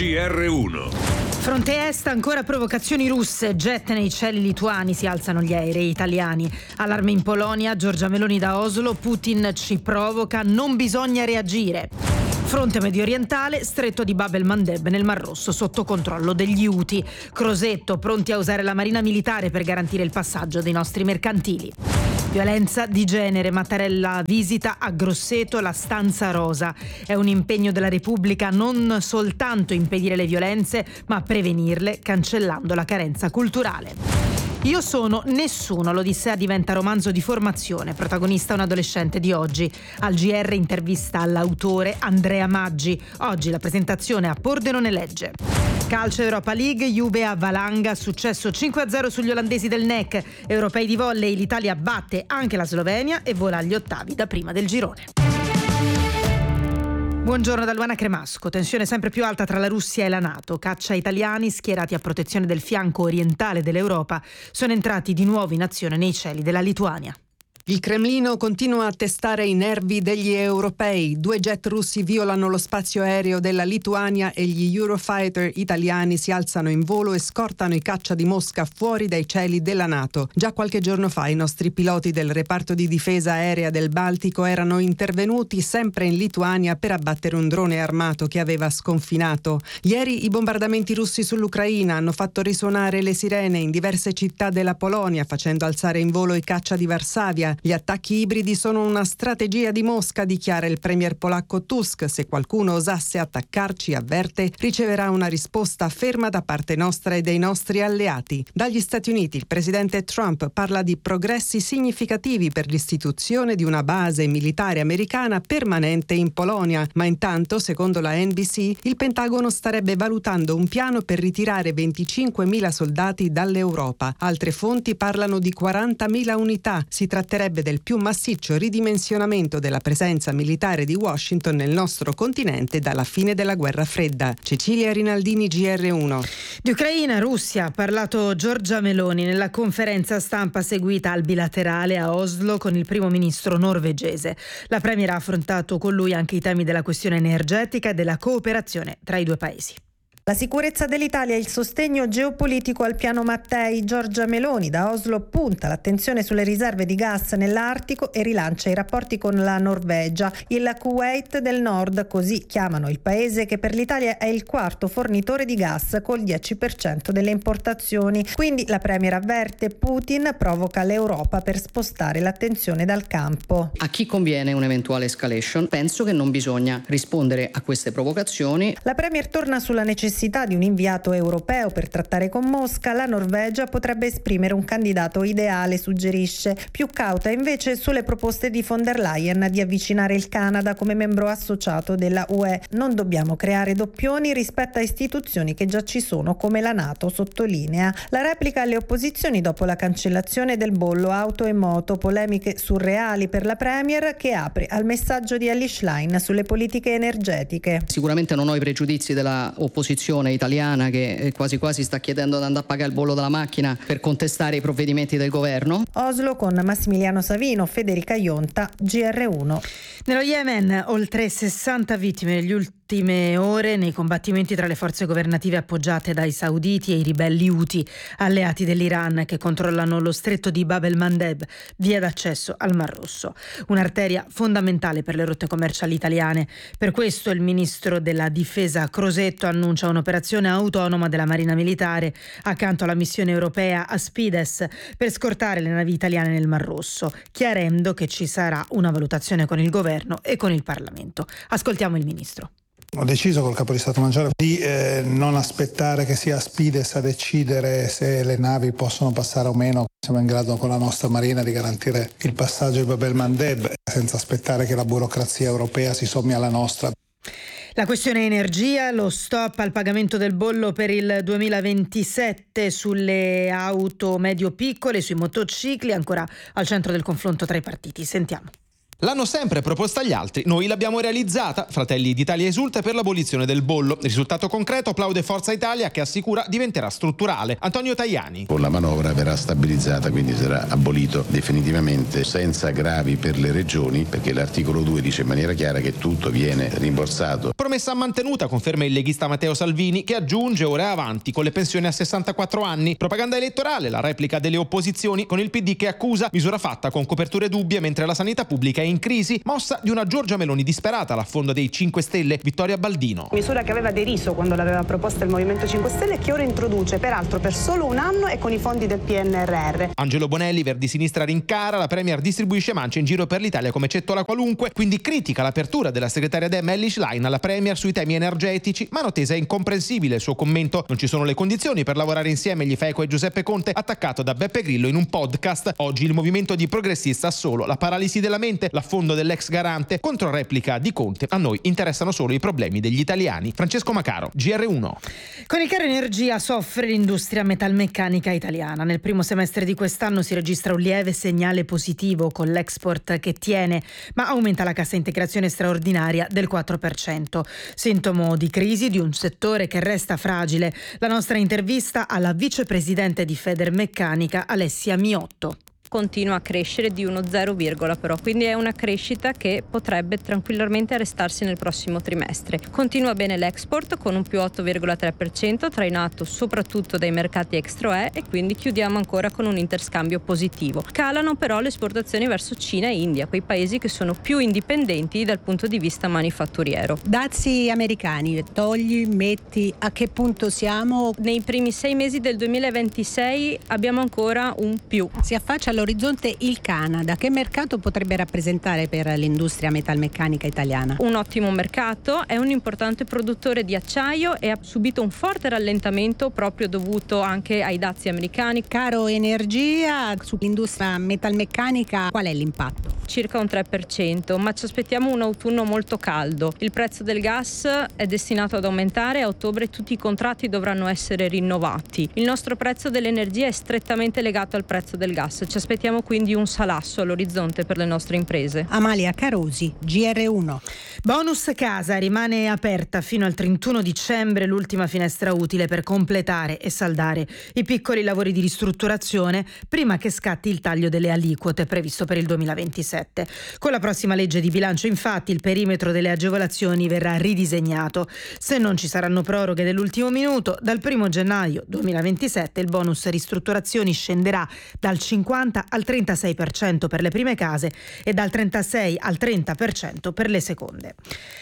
GR1. Fronte est, ancora provocazioni russe, jet nei cieli lituani, si alzano gli aerei italiani. Allarme in Polonia, Giorgia Meloni da Oslo, Putin ci provoca, non bisogna reagire. Fronte mediorientale, stretto di Bab el-Mandeb nel Mar Rosso sotto controllo degli Houthi. Crosetto, pronti a usare la marina militare per garantire il passaggio dei nostri mercantili. Violenza di genere, Mattarella visita a Grosseto la stanza rosa. È un impegno della Repubblica non soltanto impedire le violenze, ma prevenirle cancellando la carenza culturale. Io sono nessuno, l'Odissea diventa romanzo di formazione, protagonista un adolescente di oggi. Al GR intervista all'autore Andrea Maggi. Oggi la presentazione a Pordenone Legge. Calcio Europa League, Juve a Valanga, successo 5-0 sugli olandesi del NEC. Europei di volley, l'Italia batte anche la Slovenia e vola agli ottavi da prima del girone. Buongiorno da Luana Cremasco. Tensione sempre più alta tra la Russia e la NATO. Caccia italiani schierati a protezione del fianco orientale dell'Europa sono entrati di nuovo in azione nei cieli della Lituania. Il Cremlino continua a testare i nervi degli europei. 2 jet russi violano lo spazio aereo della Lituania e gli Eurofighter italiani si alzano in volo e scortano i caccia di Mosca fuori dai cieli della NATO. Già qualche giorno fa i nostri piloti del reparto di difesa aerea del Baltico erano intervenuti sempre in Lituania per abbattere un drone armato che aveva sconfinato. Ieri i bombardamenti russi sull'Ucraina hanno fatto risuonare le sirene in diverse città della Polonia, facendo alzare in volo i caccia di Varsavia. Gli attacchi ibridi sono una strategia di Mosca, dichiara il premier polacco Tusk. Se qualcuno osasse attaccarci, avverte, riceverà una risposta ferma da parte nostra e dei nostri alleati. Dagli Stati Uniti il presidente Trump parla di progressi significativi per l'istituzione di una base militare americana permanente in Polonia, ma intanto, secondo la NBC, il Pentagono starebbe valutando un piano per ritirare 25.000 soldati dall'Europa. Altre fonti parlano di 40.000 unità. Si tratterebbe del più massiccio ridimensionamento della presenza militare di Washington nel nostro continente dalla fine della guerra fredda. Cecilia Rinaldini, GR1. Di Ucraina, Russia ha parlato Giorgia Meloni nella conferenza stampa seguita al bilaterale a Oslo con il primo ministro norvegese. La premier ha affrontato con lui anche i temi della questione energetica e della cooperazione tra i due paesi. La sicurezza dell'Italia e il sostegno geopolitico al piano Mattei. Giorgia Meloni da Oslo punta l'attenzione sulle riserve di gas nell'Artico e rilancia i rapporti con la Norvegia. Il Kuwait del Nord, così chiamano il paese che per l'Italia è il quarto fornitore di gas col 10% delle importazioni. Quindi la premier avverte: Putin provoca l'Europa per spostare l'attenzione dal campo. A chi conviene un'eventuale escalation? Penso che non bisogna rispondere a queste provocazioni. La premier torna sulla necessità di un inviato europeo per trattare con Mosca. La Norvegia potrebbe esprimere un candidato ideale, suggerisce. Più cauta invece sulle proposte di von der Leyen di avvicinare il Canada come membro associato della UE. Non dobbiamo creare doppioni rispetto a istituzioni che già ci sono come la NATO, sottolinea. La replica alle opposizioni dopo la cancellazione del bollo auto e moto, polemiche surreali per la premier che apre al messaggio di Elly Schlein sulle politiche energetiche. Sicuramente non ho i pregiudizi della opposizione italiana che quasi quasi sta chiedendo di andare a pagare il bollo della macchina per contestare i provvedimenti del governo. Oslo con Massimiliano Savino, Federica Ionta, GR1. Nello Yemen, oltre 60 vittime negli ultime ore nei combattimenti tra le forze governative appoggiate dai sauditi e i ribelli Houthi, alleati dell'Iran che controllano lo stretto di Bab el-Mandeb, via d'accesso al Mar Rosso. Un'arteria fondamentale per le rotte commerciali italiane. Per questo il ministro della Difesa Crosetto annuncia un'operazione autonoma della Marina Militare accanto alla missione europea Aspides per scortare le navi italiane nel Mar Rosso, chiarendo che ci sarà una valutazione con il governo e con il Parlamento. Ascoltiamo il ministro. Ho deciso col capo di Stato Maggiore di non aspettare che sia Aspides a decidere se le navi possono passare o meno. Siamo in grado con la nostra Marina di garantire il passaggio di Bab el-Mandeb senza aspettare che la burocrazia europea si sommi alla nostra. La questione energia, lo stop al pagamento del bollo per il 2027 sulle auto medio-piccole, sui motocicli, ancora al centro del confronto tra i partiti. Sentiamo. L'hanno sempre proposta agli altri, noi l'abbiamo realizzata. Fratelli d'Italia esulta per l'abolizione del bollo. Risultato concreto, applaude Forza Italia che assicura diventerà strutturale. Antonio Tajani. Con la manovra verrà stabilizzata, quindi sarà abolito definitivamente senza aggravi per le regioni, perché l'articolo 2 dice in maniera chiara che tutto viene rimborsato. Promessa mantenuta, conferma il leghista Matteo Salvini, che aggiunge ora avanti con le pensioni a 64 anni. Propaganda elettorale, la replica delle opposizioni con il PD che accusa, misura fatta con coperture dubbie mentre la sanità pubblica è in crisi, mossa di una Giorgia Meloni disperata all'affondo dei 5 Stelle. Vittoria Baldino. Misura che aveva deriso quando l'aveva proposta il Movimento 5 Stelle e che ora introduce peraltro per solo un anno e con i fondi del PNRR. Angelo Bonelli, Verdi Sinistra rincara, la Premier distribuisce mance in giro per l'Italia come cettola qualunque, quindi critica l'apertura della segretaria Dem Elly Schlein alla Premier sui temi energetici. Mano tesa è incomprensibile il suo commento, non ci sono le condizioni per lavorare insieme gli fa eco e Giuseppe Conte, attaccato da Beppe Grillo in un podcast. Oggi il movimento di progressista ha solo la paralisi della mente, l'affondo dell'ex garante, contro replica di Conte. A noi interessano solo i problemi degli italiani. Francesco Macaro, GR1. Con il caro energia soffre l'industria metalmeccanica italiana. Nel primo semestre di quest'anno si registra un lieve segnale positivo con l'export che tiene, ma aumenta la cassa integrazione straordinaria del 4%. Sintomo di crisi di un settore che resta fragile. La nostra intervista alla vicepresidente di Federmeccanica Alessia Miotto. Continua a crescere di uno 0, però, quindi è una crescita che potrebbe tranquillamente arrestarsi nel prossimo trimestre. Continua bene l'export con un più 8,3%, trainato soprattutto dai mercati extra-UE, e quindi chiudiamo ancora con un interscambio positivo. Calano però le esportazioni verso Cina e India, quei paesi che sono più indipendenti dal punto di vista manifatturiero. Dazi americani, togli, metti, a che punto siamo? Nei primi 6 mesi del 2026 abbiamo ancora un più. Si affaccia all'orizzonte il Canada. Che mercato potrebbe rappresentare per l'industria metalmeccanica italiana? Un ottimo mercato, è un importante produttore di acciaio e ha subito un forte rallentamento proprio dovuto anche ai dazi americani. Caro energia, sull'industria metalmeccanica qual è l'impatto? Circa un 3%, ma ci aspettiamo un autunno molto caldo. Il prezzo del gas è destinato ad aumentare, a ottobre tutti i contratti dovranno essere rinnovati. Il nostro prezzo dell'energia è strettamente legato al prezzo del gas, ci aspettiamo quindi un salasso all'orizzonte per le nostre imprese. Amalia Carosi, GR1. Bonus casa, rimane aperta fino al 31 dicembre l'ultima finestra utile per completare e saldare i piccoli lavori di ristrutturazione prima che scatti il taglio delle aliquote previsto per il 2027. Con la prossima legge di bilancio, infatti, il perimetro delle agevolazioni verrà ridisegnato. Se non ci saranno proroghe dell'ultimo minuto, dal 1 gennaio 2027 il bonus ristrutturazioni scenderà dal 50 al 36% per le prime case e dal 36 al 30% per le seconde.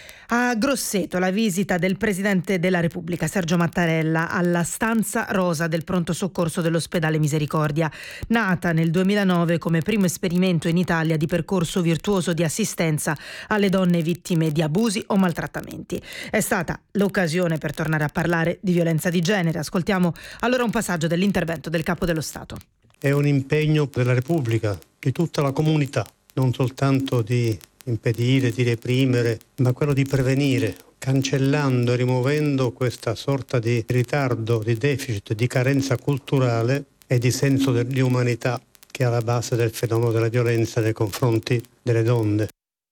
A Grosseto la visita del Presidente della Repubblica Sergio Mattarella alla stanza rosa del pronto soccorso dell'ospedale Misericordia, nata nel 2009 come primo esperimento in Italia di percorso virtuoso di assistenza alle donne vittime di abusi o maltrattamenti. È stata l'occasione per tornare a parlare di violenza di genere. Ascoltiamo allora un passaggio dell'intervento del Capo dello Stato. È un impegno della Repubblica, di tutta la comunità, non soltanto di impedire, di reprimere, ma quello di prevenire, cancellando e rimuovendo questa sorta di ritardo, di deficit, di carenza culturale e di senso di umanità che è alla base del fenomeno della violenza nei confronti delle donne.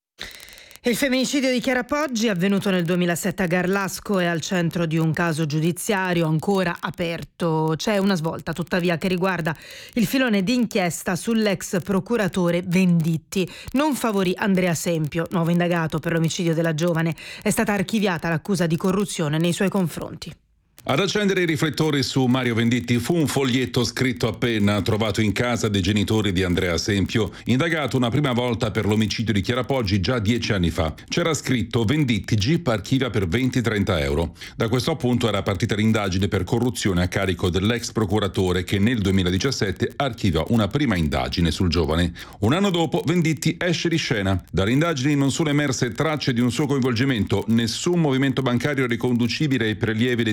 Il femminicidio di Chiara Poggi, avvenuto nel 2007 a Garlasco, è al centro di un caso giudiziario ancora aperto. C'è una svolta, tuttavia, che riguarda il filone d'inchiesta sull'ex procuratore Venditti. Non favorì Andrea Sempio, nuovo indagato per l'omicidio della giovane. È stata archiviata l'accusa di corruzione nei suoi confronti. Ad accendere i riflettori su Mario Venditti fu un foglietto scritto a penna trovato in casa dei genitori di Andrea Sempio, indagato una prima volta per l'omicidio di Chiara Poggi già 10 anni fa. C'era scritto: Venditti, GIP archivia per 20-30 euro. Da questo appunto era partita l'indagine per corruzione a carico dell'ex procuratore che nel 2017 archiva una prima indagine sul giovane. Un anno dopo Venditti esce di scena. Dalle indagini non sono emerse tracce di un suo coinvolgimento, nessun movimento bancario riconducibile ai prelievi dei Sempio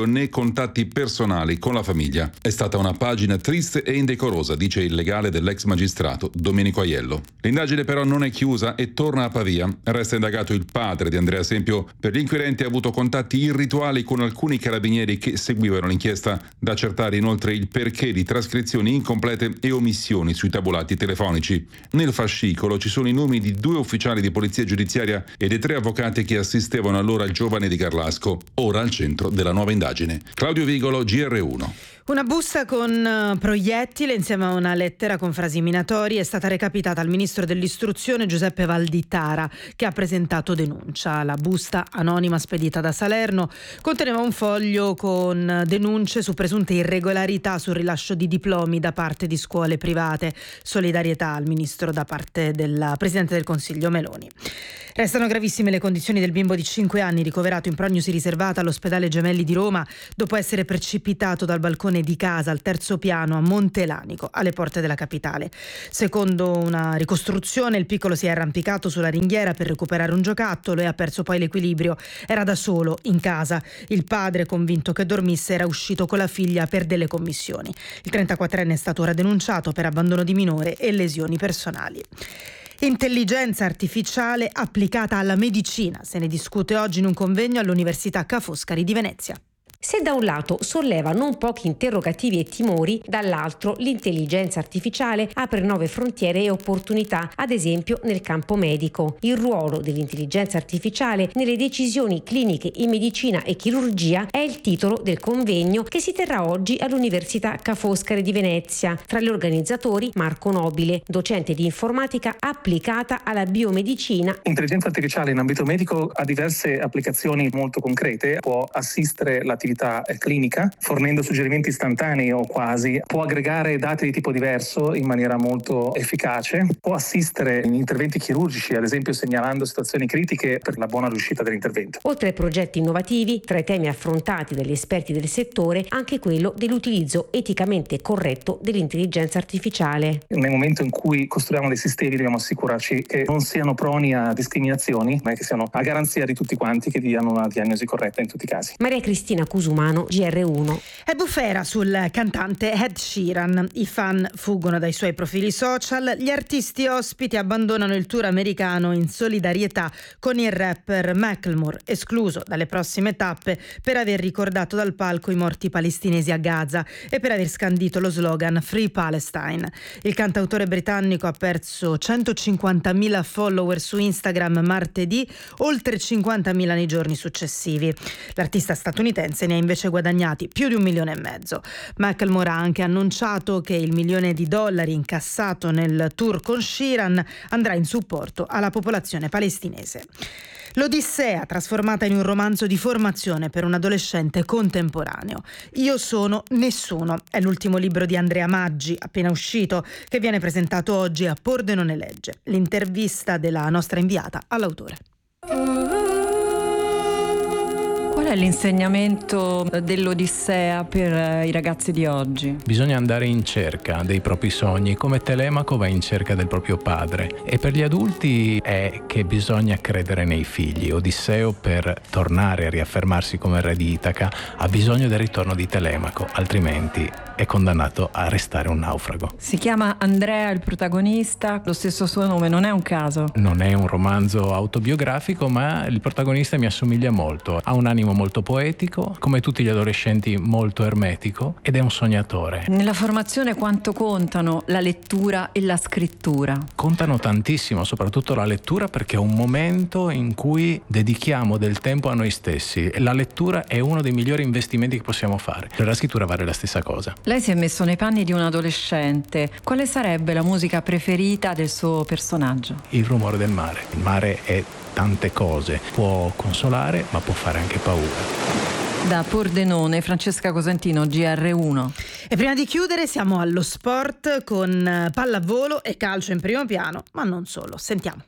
video né contatti personali con la famiglia. È stata una pagina triste e indecorosa, dice il legale dell'ex magistrato Domenico Aiello. L'indagine però non è chiusa e torna a Pavia. Resta indagato il padre di Andrea Sempio. Per gli inquirenti ha avuto contatti irrituali con alcuni carabinieri che seguivano l'inchiesta. Da accertare inoltre il perché di trascrizioni incomplete e omissioni sui tabulati telefonici. Nel fascicolo ci sono i nomi di 2 ufficiali di polizia giudiziaria e dei 3 avvocati che assistevano allora il giovane di Garlasco, ora al centro della nuova indagine. Claudio Vigolo, GR1. Una busta con proiettile insieme a una lettera con frasi minatorie è stata recapitata al ministro dell'istruzione Giuseppe Valditara, che ha presentato denuncia. La busta, anonima spedita da Salerno, conteneva un foglio con denunce su presunte irregolarità sul rilascio di diplomi da parte di scuole private. Solidarietà al ministro da parte della Presidente del Consiglio Meloni. Restano gravissime le condizioni del bimbo di 5 anni ricoverato in prognosi riservata all'ospedale Gemelli di Roma dopo essere precipitato dal balcone di casa al 3° piano a Montelanico, alle porte della capitale. Secondo una ricostruzione, il piccolo si è arrampicato sulla ringhiera per recuperare un giocattolo e ha perso poi l'equilibrio. Era da solo in casa. Il padre, convinto che dormisse, era uscito con la figlia per delle commissioni. Il 34enne è stato ora denunciato per abbandono di minore e lesioni personali. Intelligenza artificiale applicata alla medicina. Se ne discute oggi in un convegno all'Università Ca' Foscari di Venezia. Se da un lato solleva non pochi interrogativi e timori, dall'altro l'intelligenza artificiale apre nuove frontiere e opportunità, ad esempio nel campo medico. Il ruolo dell'intelligenza artificiale nelle decisioni cliniche in medicina e chirurgia è il titolo del convegno che si terrà oggi all'Università Ca' Foscari di Venezia. Tra gli organizzatori Marco Nobile, docente di informatica applicata alla biomedicina. L'intelligenza artificiale in ambito medico ha diverse applicazioni molto concrete, può assistere l'attività clinica fornendo suggerimenti istantanei o quasi, può aggregare dati di tipo diverso in maniera molto efficace, può assistere in interventi chirurgici, ad esempio segnalando situazioni critiche per la buona riuscita dell'intervento. Oltre ai progetti innovativi, tra i temi affrontati dagli esperti del settore, anche quello dell'utilizzo eticamente corretto dell'intelligenza artificiale. Nel momento in cui costruiamo dei sistemi dobbiamo assicurarci che non siano proni a discriminazioni, ma che siano a garanzia di tutti quanti, che diano una diagnosi corretta in tutti i casi. Maria Cristina Cusumano, GR1. È bufera sul cantante Ed Sheeran. I fan fuggono dai suoi profili social. Gli artisti ospiti abbandonano il tour americano in solidarietà con il rapper Macklemore, escluso dalle prossime tappe per aver ricordato dal palco i morti palestinesi a Gaza e per aver scandito lo slogan Free Palestine. Il cantautore britannico ha perso 150.000 follower su Instagram martedì, oltre 50.000 nei giorni successivi. L'artista statunitense ne ha invece guadagnati più di 1,5 milioni. Macklemore ha anche annunciato che il $1 milione incassato nel tour con Sheeran andrà in supporto alla popolazione palestinese. L'Odissea, trasformata in un romanzo di formazione per un adolescente contemporaneo. Io sono nessuno. È l'ultimo libro di Andrea Maggi, appena uscito, che viene presentato oggi a Pordenone Legge. L'intervista della nostra inviata all'autore. Qual è l'insegnamento dell'Odissea per i ragazzi di oggi? Bisogna andare in cerca dei propri sogni, come Telemaco va in cerca del proprio padre. E per gli adulti è che bisogna credere nei figli. Odisseo, per tornare a riaffermarsi come re di Itaca, ha bisogno del ritorno di Telemaco, altrimenti è condannato a restare un naufrago. Si chiama Andrea il protagonista, lo stesso suo nome, non è un caso. Non è un romanzo autobiografico, ma il protagonista mi assomiglia molto. Ha un animo molto poetico, come tutti gli adolescenti molto ermetico, ed è un sognatore. Nella formazione quanto contano la lettura e la scrittura? Contano tantissimo, soprattutto la lettura, perché è un momento in cui dedichiamo del tempo a noi stessi. La lettura è uno dei migliori investimenti che possiamo fare. Per la scrittura vale la stessa cosa. Lei si è messo nei panni di un adolescente. Quale sarebbe la musica preferita del suo personaggio? Il rumore del mare. Il mare è tante cose. Può consolare, ma può fare anche paura. Da Pordenone, Francesca Cosentino, GR1. E prima di chiudere siamo allo sport con pallavolo e calcio in primo piano, ma non solo. Sentiamo.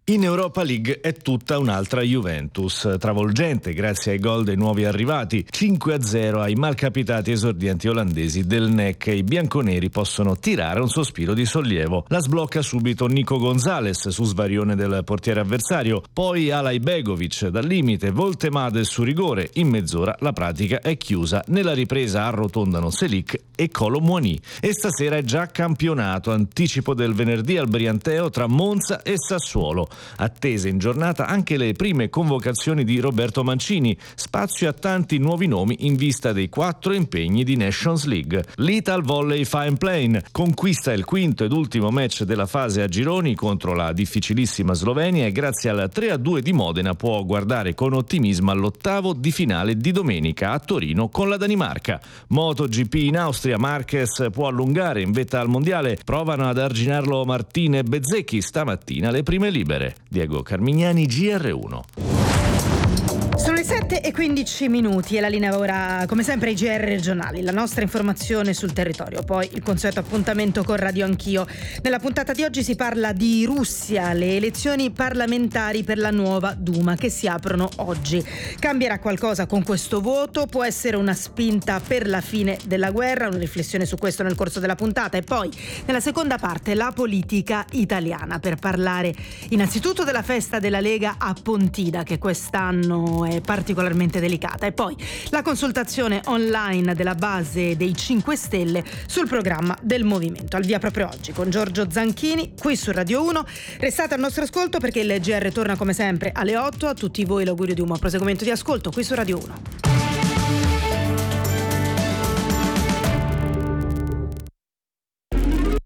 In Europa League è tutta un'altra Juventus, travolgente grazie ai gol dei nuovi arrivati, 5-0 ai malcapitati esordienti olandesi del NEC. I bianconeri possono tirare un sospiro di sollievo. La sblocca subito Nico Gonzalez su svarione del portiere avversario, poi Alay Begovic dal limite, Voltemade su rigore. In mezz'ora la pratica è chiusa. Nella ripresa arrotondano Selic e Kolo Muani. E stasera è già campionato, anticipo del venerdì al Brianteo tra Monza e Sassuolo. Attese in giornata anche le prime convocazioni di Roberto Mancini, spazio a tanti nuovi nomi in vista dei 4 impegni di Nations League. L'Ital Volley Fine Plane conquista il quinto ed ultimo match della fase a gironi contro la difficilissima Slovenia e grazie al 3-2 di Modena può guardare con ottimismo all'ottavo di finale di domenica a Torino con la Danimarca. MotoGP in Austria, Marquez può allungare in vetta al mondiale, provano ad arginarlo Martin e Bezzecchi, stamattina le prime libere. Diego Carmignani, GR1. Sono le 7:15 e la linea ora, come sempre, ai GR regionali, la nostra informazione sul territorio, poi il consueto appuntamento con Radio Anch'io. Nella puntata di oggi si parla di Russia, le elezioni parlamentari per la nuova Duma che si aprono oggi. Cambierà qualcosa con questo voto? Può essere una spinta per la fine della guerra? Una riflessione su questo nel corso della puntata e poi nella seconda parte la politica italiana, per parlare innanzitutto della festa della Lega a Pontida che quest'anno è particolarmente delicata e poi la consultazione online della base dei 5 Stelle sul programma del movimento. Al via proprio oggi con Giorgio Zanchini qui su Radio 1. Restate al nostro ascolto perché il GR torna come sempre alle 8. A tutti voi l'augurio di un buon proseguimento di ascolto qui su Radio 1.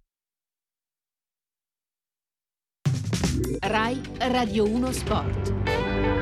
Rai Radio 1 Sport.